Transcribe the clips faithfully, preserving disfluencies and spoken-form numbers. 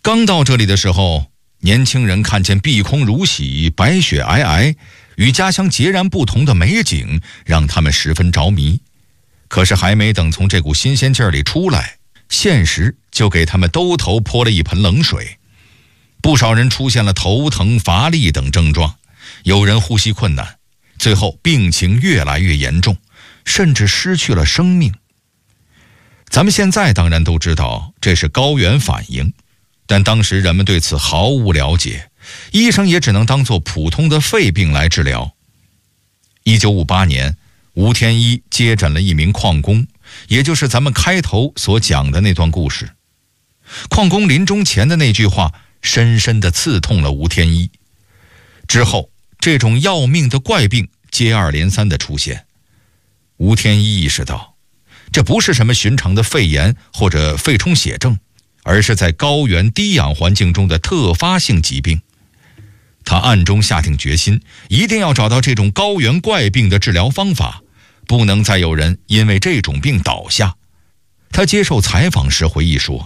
刚到这里的时候，年轻人看见碧空如洗、白雪皑皑，与家乡截然不同的美景，让他们十分着迷。可是还没等从这股新鲜劲儿里出来，现实就给他们兜头泼了一盆冷水。不少人出现了头疼、乏力等症状，有人呼吸困难，最后病情越来越严重，甚至失去了生命。咱们现在当然都知道这是高原反应，但当时人们对此毫无了解，医生也只能当作普通的肺病来治疗。一九五八年，吴天一接诊了一名矿工，也就是咱们开头所讲的那段故事。矿工临终前的那句话深深地刺痛了吴天一。之后，这种要命的怪病接二连三地出现。吴天一意识到，这不是什么寻常的肺炎或者肺充血症，而是在高原低氧环境中的特发性疾病。他暗中下定决心，一定要找到这种高原怪病的治疗方法，不能再有人因为这种病倒下。他接受采访时回忆说，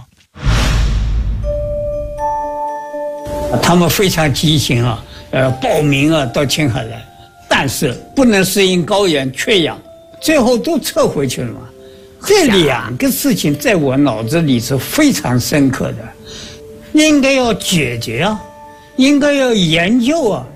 他们非常激情啊，呃，报名啊到青海来，但是不能适应高原缺氧，最后都撤回去了嘛。这两个事情在我脑子里是非常深刻的，应该要解决啊，应该要研究啊。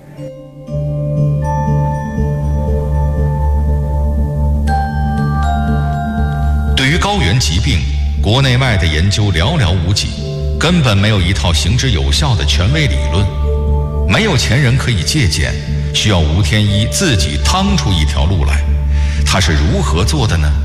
对于高原疾病，国内外的研究寥寥无几，根本没有一套行之有效的权威理论，没有前人可以借鉴，需要吴天一自己趟出一条路来。他是如何做的呢？